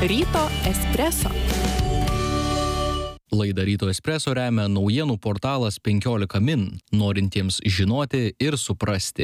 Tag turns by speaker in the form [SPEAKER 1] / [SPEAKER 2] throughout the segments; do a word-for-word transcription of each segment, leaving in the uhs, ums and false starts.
[SPEAKER 1] Ryto espreso.
[SPEAKER 2] Laidą Ryto espreso remia naujienų portalas penkiolika min, norintiems žinoti ir suprasti.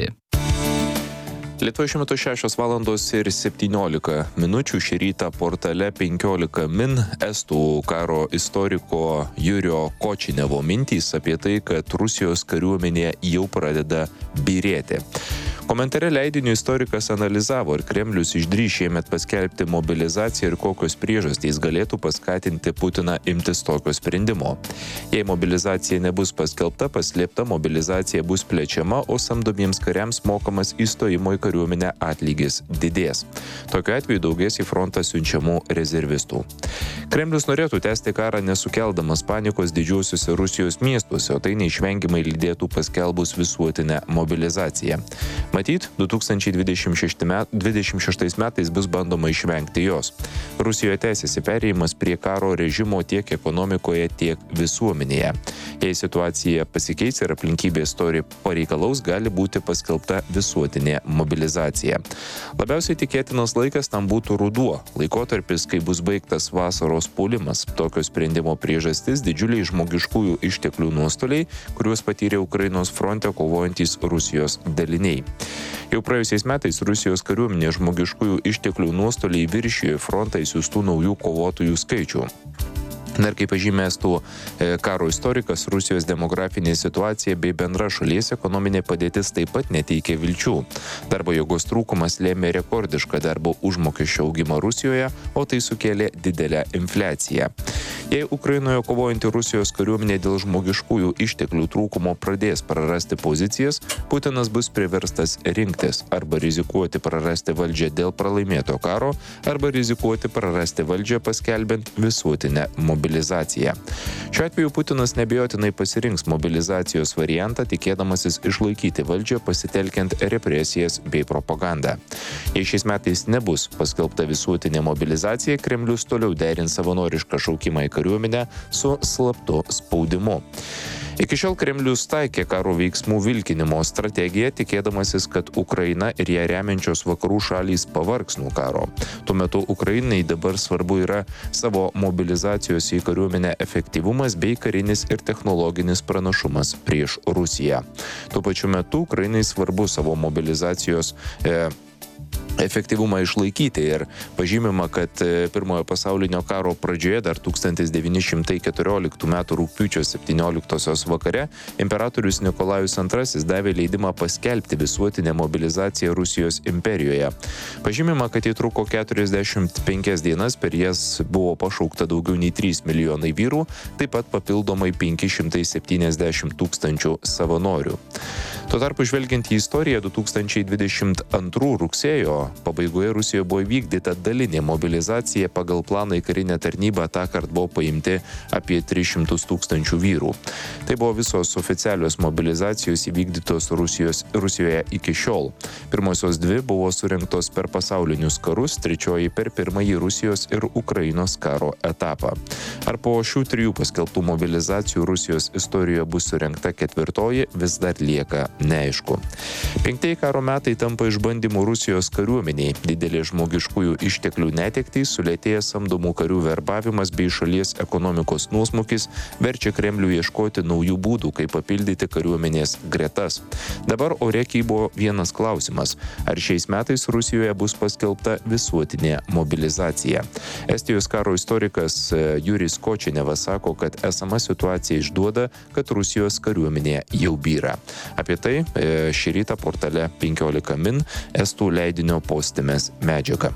[SPEAKER 3] Lietuvoje šiuo metu šešios valandos ir septyniolika minučių. Šį rytą portale penkiolika min estų karo istoriko Jurio Kočinevo mintys apie tai, kad Rusijos kariuomenė jau pradeda byrėti. Komentare leidinio istorikas analizavo, ar Kremlius išdrįs šiemet paskelbti mobilizaciją ir kokios priežastys galėtų paskatinti Putiną imtis tokio sprendimo. Jei mobilizacija nebus paskelbta, paslėpta mobilizacija bus plečiama, o samdomiems kariams mokamas įstojimo į kariuomenę atlygis didės. Tokiu atveju daugės į frontą siunčiamų rezervistų. Kremlius norėtų tęsti karą nesukeldamas panikos didžiuosiuose Rusijos miestuose, o tai neišvengiamai lydėtų paskelbus visuotinę mobilizaciją. Matyt, du tūkstančiai dvidešimt šeštais metais bus bandoma išvengti jos. Rusijoje tęsiasi perėjimas prie karo režimo tiek ekonomikoje, tiek visuomenėje. Jei situacija pasikeis ir aplinkybės to pareikalaus, gali būti paskelbta visuotinė mobilizacija. Labiausiai tikėtinas laikas tam būtų ruduo, laikotarpis, kai bus baigtas vasaros puolimas. Tokio sprendimo priežastis didžiuliai žmogiškųjų išteklių nuostoliai, kuriuos patyrė Ukrainos fronte kovojantys Rusijos daliniai. Jau praėjusiais metais Rusijos kariuomenė žmogiškųjų išteklių nuostoliai viršijo į frontą įsiųstų naujų kovotojų skaičių. Na ir kaip pažymė estų karo istorikas, Rusijos demografinė situacija bei bendra šalies ekonominė padėtis taip pat neteikė vilčių. Darbo jėgos trūkumas lėmė rekordišką darbo užmokesčio augimą Rusijoje, o tai sukėlė didelę infliaciją. Jei Ukrainoje kovojanti Rusijos kariuomenė dėl žmogiškųjų išteklių trūkumo pradės prarasti pozicijas, Putinas bus priverstas rinktis arba rizikuoti prarasti valdžią dėl pralaimėto karo, arba rizikuoti prarasti valdžią paskelbiant visuotinę mobilizaciją. Šiuo atveju Putinas neabejotinai pasirinks mobilizacijos variantą, tikėdamasis išlaikyti valdžią pasitelkiant represijas bei propagandą. Jei šiais metais nebus paskelbta visuotinė mobilizacija, Kremlius toliau derins savanorišką šaukimą į kariuomenę su slaptu spaudimu. Iki šiol Kremlius taikė karo veiksmų vilkinimo strategiją, tikėdamasis, kad Ukraina ir ją remiančios vakarų šalys pavargs nuo karo. Tuo metu Ukrainai dabar svarbu yra savo mobilizacijos į kariuomenę efektyvumas bei karinis ir technologinis pranašumas prieš Rusiją. Tuo pačiu metu Ukrainai svarbu savo mobilizacijos e, efektyvumą išlaikyti ir pažymima, kad pirmojo pasaulinio karo pradžioje, dar tūkstantis devyni šimtai keturioliktų metų rugpjūčio septynioliktosios vakare, imperatorius Nikolajus antrasis davė leidimą paskelbti visuotinę mobilizaciją Rusijos imperijoje. Pažymima, kad jį truko keturiasdešimt penkias dienas, per jas buvo pašaukta daugiau nei trys milijonai vyrų, taip pat papildomai penki šimtai septyniasdešimt tūkstančių savanorių. Tuo tarpu žvelgiant į istoriją, du tūkstančiai dvidešimt antrų rugsėjo pabaigoje Rusijoje buvo įvykdyta dalinė mobilizacija, pagal planą į karinę tarnybą tąkart buvo paimti apie tris šimtus tūkstančių vyrų. Tai buvo visos oficialios mobilizacijos įvykdytos Rusijos, Rusijoje iki šiol. Pirmosios dvi buvo surengtos per pasaulinius karus, trečioji per pirmąjį Rusijos ir Ukrainos karo etapą. Ar po šių trijų paskelbtų mobilizacijų Rusijos istorijoje bus surengta ketvirtoji, vis dar lieka neaišku. Penktieji karo metai tampa išbandymų Rusijos kariuomeniai. Didelė žmogiškųjų išteklių netektys, sulėtėjęs samdomų karių verbavimas bei šalies ekonomikos nuosmukis verčia Kremlių ieškoti naujų būdų, kaip papildyti kariuomenės gretas. Dabar ore kybo vienas klausimas: ar šiais metais Rusijoje bus paskelbta visuotinė mobilizacija? Estijos karo istorikas Juris Kočinevas sako, kad esama situacija išduoda, kad Rusijos kariuomenė jau byra. Apie tai šį rytą portale penkiolika min estų leidinio Postimes medžiaga.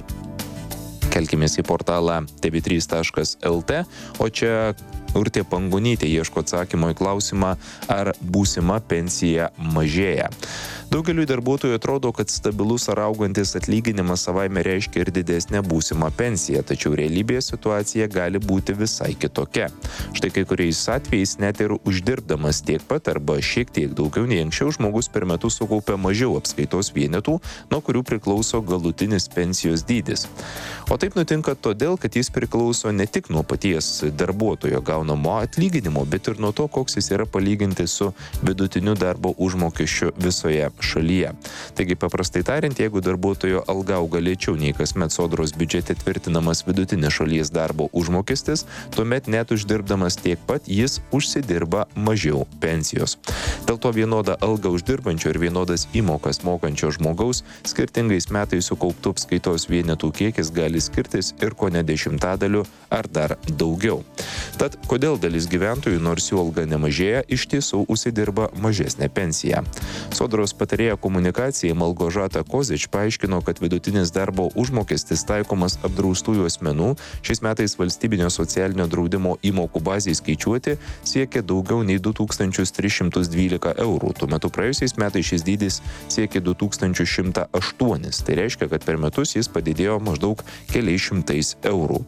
[SPEAKER 3] Kelkimės į portalą t v trys taškas l t, o čia Urtė Pangonytė ieško atsakymo į klausimą, ar būsima pensija mažėja. Daugeliui darbuotojų atrodo, kad stabilus ar augantis atlyginimas savaime reiškia ir didesnę būsimą pensiją, tačiau realybėje situacija gali būti visai kitokia. Štai kai kuriais atvejais net ir uždirbdamas tiek pat arba šiek tiek daugiau nei anksčiau, žmogus per metus sukaupia mažiau apskaitos vienetų, nuo kurių priklauso galutinis pensijos dydis. O taip nutinka todėl, kad jis priklauso ne tik nuo paties darbuotojo gaunamo gaunamo atlyginimo, bet ir nuo to, koks jis yra palyginti su vidutiniu darbo užmokesčiu visoje šalyje. Taigi, paprastai tariant, jeigu darbuotojo alga auga lėčiau nei kasmet Sodros biudžete tvirtinamas vidutinis šalies darbo užmokestis, tuomet net uždirbdamas tiek pat jis užsidirba mažiau pensijos. Dėl to vienoda alga uždirbančio ir vienodas įmokas mokančio žmogaus skirtingais metais sukauptų apskaitos vienetų kiekis gali skirtis ir kone dešimtadaliu ar dar daugiau. Tad kodėl dalis gyventojų, nors jų alga nemažėja, iš tiesų užsidirba mažesnę pensiją? Sodros patarėja komunikacijai Malgožata Kozič paaiškino, kad vidutinis darbo užmokestis taikomas apdraustųjų asmenų šiais metais valstybinio socialinio draudimo įmokų bazei skaičiuoti siekia daugiau nei du tūkstančius tris šimtus dvylika eurų. Tuo metu praėjusiais metais šis dydis siekia du tūkstančius šimtą aštuonis. Tai reiškia, kad per metus jis padidėjo maždaug keliais šimtais eurų.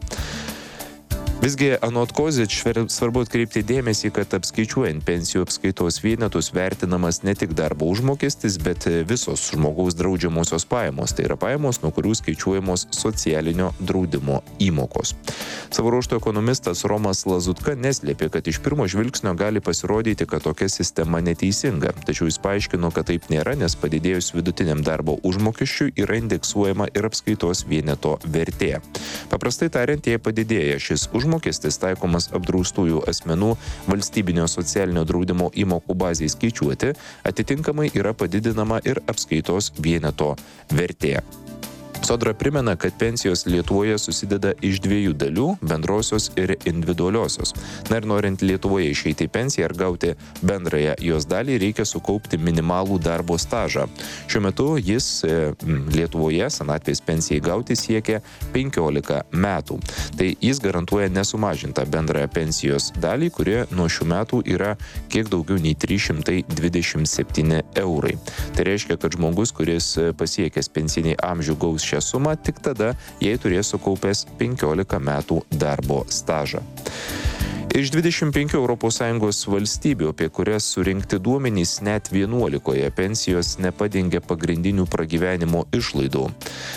[SPEAKER 3] Visgi, anot Kozič, svarbu atkreipti dėmesį, kad apskaičiuojant pensijų apskaitos vienetus vertinamas ne tik darbo užmokestis, bet visos žmogaus draudžiamosios pajamos. Tai yra pajamos, nuo kurių skaičiuojamos socialinio draudimo įmokos. Savo ruožtu ekonomistas Romas Lazutka neslėpė, kad iš pirmo žvilgsnio gali pasirodyti, kad tokia sistema neteisinga. Tačiau jis paaiškino, kad taip nėra, nes padidėjus vidutiniam darbo užmokesčiui yra indeksuojama ir apskaitos vieneto vertė. Paprastai tariant, jei padidėja šis užmokestis, Mokestis taikomas apdraustųjų asmenų valstybinio socialinio draudimo įmokų bazei skaičiuoti, atitinkamai yra padidinama ir apskaitos vieneto vertė. Sodra primena, kad pensijos Lietuvoje susideda iš dviejų dalių – bendrosios ir individualiosios. Na ir norint Lietuvoje išeiti į pensiją ar gauti bendrąją jos dalį, reikia sukaupti minimalų darbo stažą. Šiuo metu jis e, Lietuvoje senatvės pensijai gauti siekia penkiolika metų. Tai jis garantuoja nesumažintą bendrąją pensijos dalį, kuri nuo šių metų yra kiek daugiau nei trys šimtai dvidešimt septyni eurai. Tai reiškia, kad žmogus, kuris pasiekęs pensinį amžių gaus šią sumą tik tada, jei turės sukaupęs penkiolika metų darbo stažą. Iš dvidešimt penkių Europos Sąjungos valstybių, apie kurias surinkti duomenys, net vienuolikoje pensijos nepadengia pagrindinių pragyvenimo išlaidų.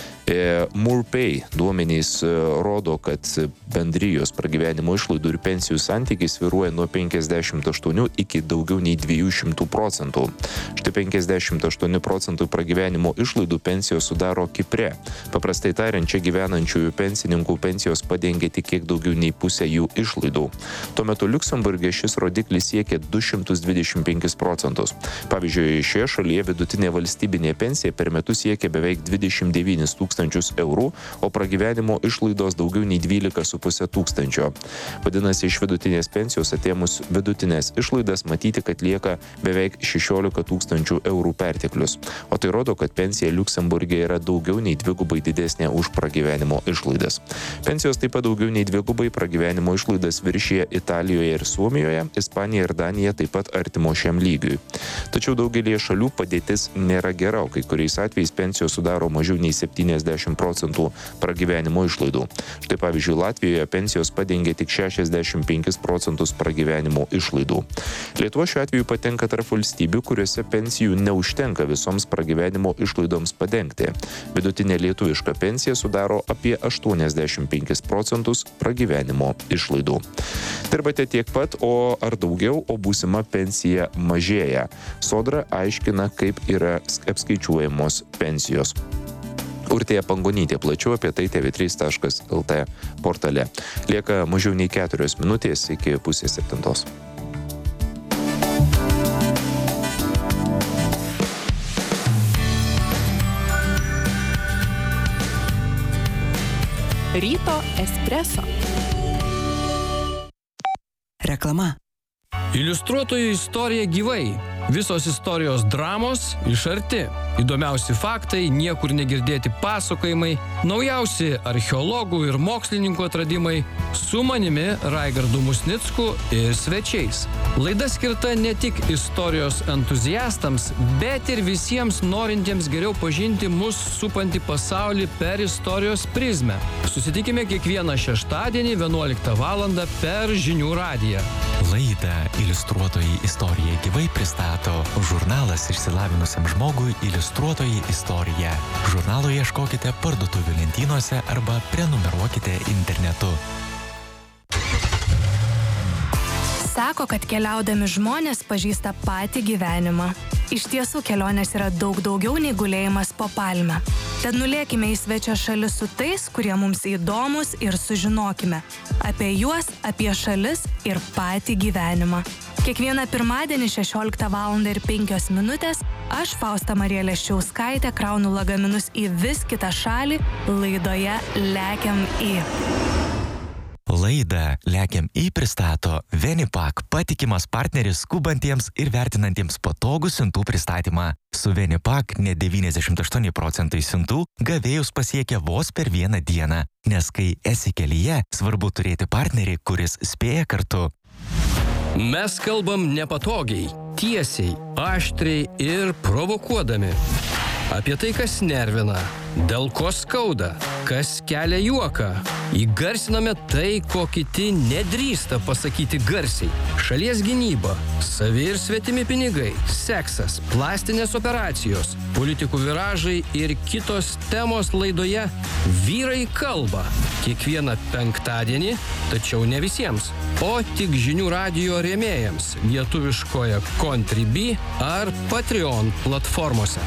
[SPEAKER 3] Murpay duomenys rodo, kad bendrijos pragyvenimo išlaidų ir pensijų santykis svyruoja nuo penkiasdešimt aštuonių iki daugiau nei dviejų šimtų procentų. Štai penkiasdešimt aštuoni procentų pragyvenimo išlaidų pensijos sudaro Kipre. Paprastai tariant, čia gyvenančiųjų pensininkų pensijos padengia tik kiek daugiau nei pusę jų išlaidų. Tuo metu Liuksemburge šis rodiklis siekia du šimtus dvidešimt penkis procentus. Pavyzdžiui, šioje šalyje vidutinė valstybinė pensija per metus siekia beveik dvidešimt devynis tūkstančius eurų, o pragyvenimo išlaidos daugiau nei dvylika su puse tūkstančio. Vadinasi, iš vidutinės pensijos atėmus vidutinės išlaidas matyti, kad lieka beveik šešiolika tūkstančių eurų perteklius. O tai rodo, kad pensija Liuksemburge yra daugiau nei dvigubai didesnė už pragyvenimo išlaidas. Pensijos taip pat daugiau nei dvigubai pragyvenimo išlaidas viršija Italijoje ir Suomijoje, Ispanija ir Danija taip pat artimo šiam lygiui. Tačiau daugelį šalių padėtis nėra gera, o kai kuriais atvejais pensijos sudaro mažiau nei septyniasdešimt procentų pragyvenimo išlaidų. Štai pavyzdžiui, Latvijoje pensijos padengia tik šešiasdešimt penkis procentus pragyvenimo išlaidų. Lietuva šiuo atveju patenka tarp valstybių, kuriuose pensijų neužtenka visoms pragyvenimo išlaidoms padengti. Vidutinė lietuviška pensija sudaro apie aštuoniasdešimt penkis procentus pragyvenimo išlaidų. Dirbate tiek pat, o ar daugiau, o būsima pensija mažėja. Sodra aiškina, kaip yra apskaičiuojamos pensijos. Urtė Pangonytė plačiau apie tai tv trys taškas lt portale. Lieka mažiau nei keturios minutės iki pusės septintos.
[SPEAKER 1] Ryto espreso. Reklama.
[SPEAKER 4] Iliustruotojų istorija gyvai. Visos istorijos dramos iš arti. Įdomiausi faktai, niekur negirdėti pasakojimai, naujausi archeologų ir mokslininkų atradimai, su manimi Raigardu Musnicku ir svečiais. Laida skirta ne tik istorijos entuziastams, bet ir visiems norintiems geriau pažinti mus supantį pasaulį per istorijos prizmę. Susitikime kiekvieną šeštadienį vienuoliktą valandą per Žinių radiją.
[SPEAKER 5] Laidą Iliustruotojai istorija gyvai pristato žurnalas išsilavinusiam žmogui Iliustruotojai istorija. Žurnalo ieškokite parduotuvių lentynose arba prenumeruokite internetu.
[SPEAKER 6] Sako, kad keliaudami žmonės pažįsta patį gyvenimą. Iš tiesų, kelionės yra daug daugiau nei gulėjimas po palme. Tad nulėkime į svečią šalis su tais, kurie mums įdomus ir sužinokime apie juos, apie šalis ir patį gyvenimą. Kiekvieną pirmadienį šešioliktą valandą ir penkios minutės aš, Fausta Marija Leščiauskaitė, kraunu lagaminus į vis kitą šalį laidoje Lekiam į.
[SPEAKER 5] Laidą Lekiam į pristato Venipak, patikimas partneris skubantiems ir vertinantiems patogų siuntų pristatymą. Su Venipak net devyniasdešimt aštuoni procentai siuntų gavėjus pasiekia vos per vieną dieną, nes kai esi kelyje, svarbu turėti partnerį, kuris spėja kartu.
[SPEAKER 4] Mes kalbam nepatogiai, tiesiai, aštriai ir provokuodami. Apie tai, kas nervina, dėl ko skauda, kas kelia juoką. Įgarsiname tai, ko kiti nedrįsta pasakyti garsiai. Šalies gynyba, savi ir svetimi pinigai, seksas, plastinės operacijos, politikų viražai ir kitos temos laidoje Vyrai kalba. Kiekvieną penktadienį, tačiau ne visiems, o tik žinių radijo rėmėjams lietuviškoje Contribui ar Patreon platformose.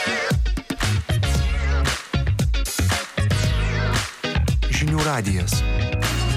[SPEAKER 7] Žinių radijas.